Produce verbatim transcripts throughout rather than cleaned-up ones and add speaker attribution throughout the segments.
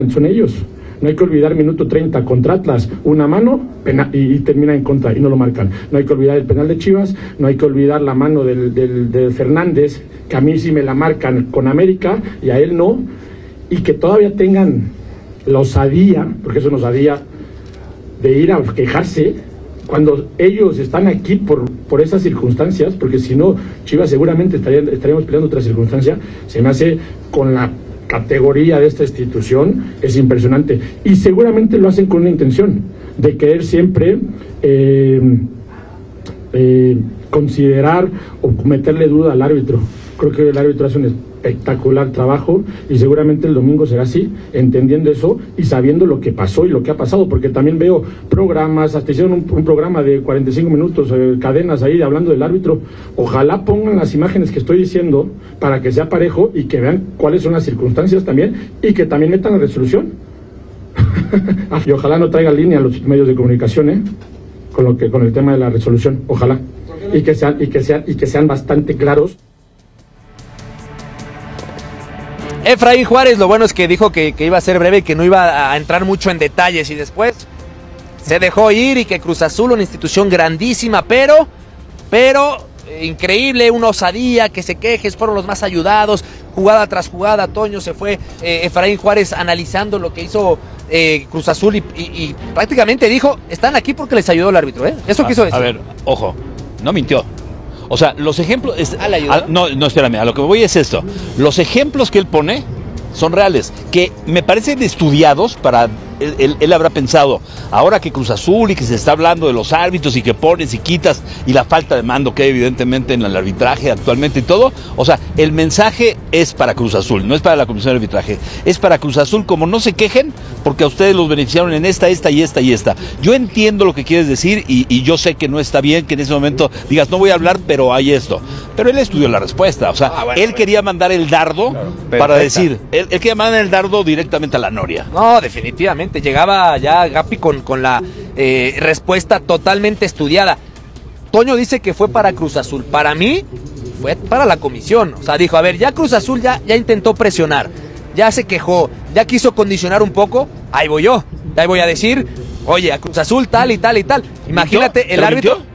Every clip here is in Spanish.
Speaker 1: son ellos. No hay que olvidar minuto treinta contra Atlas, una mano pena, y, y termina en contra y no lo marcan. No hay que olvidar el penal de Chivas, no hay que olvidar la mano del, del, de Fernández, que a mí sí me la marcan con América y a él no, y que todavía tengan la osadía, porque eso nos osadía, de ir a quejarse cuando ellos están aquí por, por esas circunstancias, porque si no, Chivas seguramente estaría, estaríamos peleando otra circunstancia. Se me hace con la categoría de esta institución, es impresionante, y seguramente lo hacen con una intención de querer siempre eh, eh, considerar o meterle duda al árbitro. Creo que el árbitro hace un espectacular trabajo y seguramente el domingo será así, entendiendo eso y sabiendo lo que pasó y lo que ha pasado, porque también veo programas, hasta hicieron un, un programa de cuarenta y cinco minutos, eh, cadenas ahí hablando del árbitro. Ojalá pongan las imágenes que estoy diciendo para que sea parejo y que vean cuáles son las circunstancias también y que también metan la resolución. Y ojalá no traiga línea a los medios de comunicación, ¿eh? con lo que con el tema de la resolución, ojalá, y que sean y que sean y que sean bastante claros.
Speaker 2: Efraín Juárez, lo bueno es que dijo que, que iba a ser breve, que no iba a entrar mucho en detalles y después se dejó ir, y que Cruz Azul, una institución grandísima, pero, pero eh, increíble, una osadía, que se quejes, fueron los más ayudados, jugada tras jugada. Toño, se fue eh, Efraín Juárez analizando lo que hizo eh, Cruz Azul y, y, y prácticamente dijo, están aquí porque les ayudó el árbitro, ¿eh? Eso
Speaker 3: a,
Speaker 2: quiso decir.
Speaker 3: A ver, ojo, no mintió. O sea, los ejemplos... Es,
Speaker 2: ¿Ah, la ayudó?
Speaker 3: a, no, no, espérame, a lo que voy es esto. Los ejemplos que él pone son reales, que me parecen estudiados para... Él, él, él habrá pensado, ahora que Cruz Azul y que se está hablando de los árbitros y que pones y quitas y la falta de mando que hay evidentemente en el arbitraje actualmente y todo, o sea, el mensaje es para Cruz Azul, no es para la Comisión de Arbitraje, es para Cruz Azul, como no se quejen, porque a ustedes los beneficiaron en esta, esta y esta y esta. Yo entiendo lo que quieres decir y, y yo sé que no está bien que en ese momento digas, no voy a hablar, pero hay esto. Pero él estudió la respuesta, o sea, ah, bueno, él bueno. quería mandar el dardo claro, para decir, él, él quería mandar el dardo directamente a la noria.
Speaker 2: No, definitivamente. Llegaba ya Gapi con, con la eh, respuesta totalmente estudiada. Toño dice que fue para Cruz Azul. Para mí, fue para la comisión. O sea, dijo, a ver, ya Cruz Azul ya, ya intentó presionar, ya se quejó, ya quiso condicionar un poco, ahí voy yo. Ahí voy a decir, oye, a Cruz Azul tal y tal y tal. Imagínate el árbitro...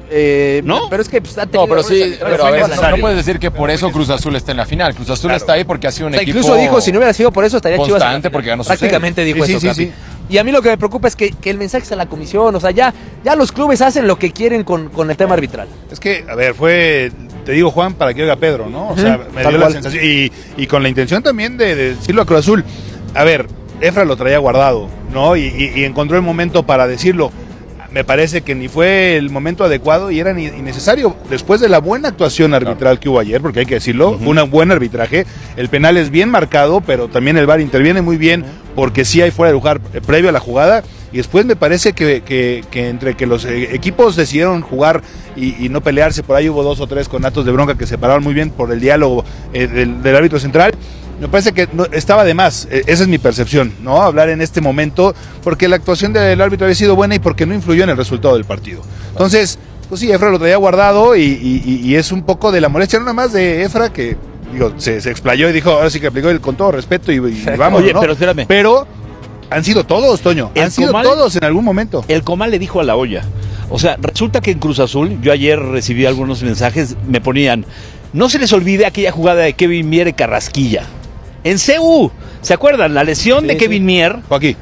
Speaker 2: Eh,
Speaker 3: ¿No?
Speaker 2: Pero es que pues,
Speaker 4: no, pero sí, pero a ver, no, no puedes decir que por eso Cruz Azul está en la final. Cruz Azul claro. está ahí porque ha sido un o sea, equipo.
Speaker 2: Incluso dijo, si no hubiera sido por eso estaría Chivas
Speaker 4: constante porque ganó su
Speaker 2: prácticamente
Speaker 4: serie.
Speaker 2: dijo
Speaker 4: sí,
Speaker 2: eso,
Speaker 4: sí, sí, sí.
Speaker 2: Y a mí lo que me preocupa es que, que el mensaje es a la comisión. O sea, ya, ya los clubes hacen lo que quieren con, con el tema arbitral.
Speaker 5: Es que, a ver, fue, te digo, Juan, para que oiga Pedro, ¿no? O uh-huh. sea, me Tal dio cual. la sensación. Y, y con la intención también de, de decirlo a Cruz Azul. A ver, Efra lo traía guardado, ¿no? Y, y, y encontró el momento para decirlo. Me parece que ni fue el momento adecuado y era ni innecesario. Después de la buena actuación arbitral claro. que hubo ayer, porque hay que decirlo, uh-huh. fue un buen arbitraje. El penal es bien marcado, pero también el V A R interviene muy bien, porque sí hay fuera de lugar previo a la jugada. Y después me parece que, que, que entre que los equipos decidieron jugar y, y no pelearse, por ahí hubo dos o tres conatos de bronca que se pararon muy bien por el diálogo eh, del, del árbitro central. Me parece que no, estaba de más, eh, esa es mi percepción, ¿no? Hablar en este momento, porque la actuación del árbitro había sido buena y porque no influyó en el resultado del partido. Entonces, pues sí, Efra lo traía guardado y, y, y es un poco de la molestia, no nada más de Efra, que digo, se, se explayó y dijo, ahora sí que aplicó el, con todo respeto y, y vamos,
Speaker 3: Oye,
Speaker 5: ¿no?
Speaker 3: pero espérame.
Speaker 5: Pero han sido todos, Toño, el han sido Comal, todos en algún momento.
Speaker 3: El Comal le dijo a la olla, o sea, resulta que en Cruz Azul, yo ayer recibí algunos mensajes, me ponían, no se les olvide aquella jugada de Kevin Mier y Carrasquilla. En C U, ¿se acuerdan? La lesión sí, de Kevin sí. Mier.
Speaker 5: Fue aquí.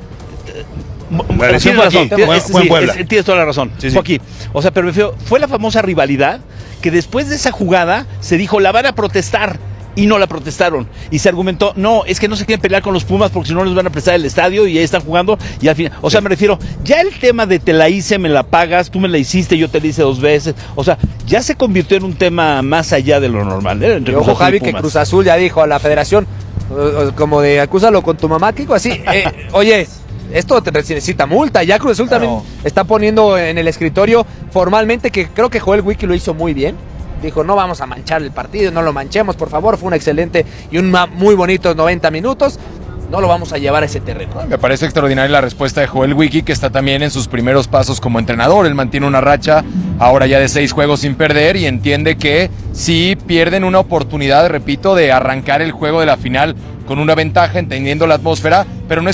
Speaker 3: La lesión fue aquí. Tienes,
Speaker 5: fue en Puebla.
Speaker 3: Sí, tienes toda la razón. Sí, sí. Fue aquí. O sea, pero me fío, fue la famosa rivalidad que después de esa jugada se dijo, la van a protestar. Y no la protestaron. Y se argumentó, no, es que no se quieren pelear con los Pumas porque si no les van a prestar el estadio y ahí están jugando. Y al final, o sea, sí. me refiero, ya el tema de te la hice, me la pagas, tú me la hiciste, yo te la hice dos veces. O sea, ya se convirtió en un tema más allá de lo normal. ¿eh? Entre
Speaker 2: y ojo, Javi, que Cruz Azul ya dijo a la federación, como de acúsalo con tu mamá, Kiko, así, eh, oye, esto te necesita multa. Ya Cruz Azul también no. está poniendo en el escritorio formalmente, que creo que Joel Wiki lo hizo muy bien. Dijo, no vamos a manchar el partido, no lo manchemos, por favor. Fue un excelente y un muy bonito noventa minutos. no lo vamos a llevar a ese terreno.
Speaker 4: Me parece extraordinaria la respuesta de Joel Wiki, que está también en sus primeros pasos como entrenador. Él mantiene una racha ahora ya de seis juegos sin perder y entiende que si pierden una oportunidad, repito, de arrancar el juego de la final con una ventaja, entendiendo la atmósfera, pero no es